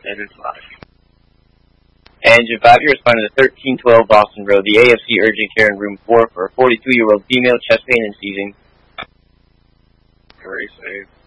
That is live. Engine 5, you're responding to 1312 Boston Road. The AFC urgent care in room 4 for a 42-year-old female, chest pain and seizing. Very safe.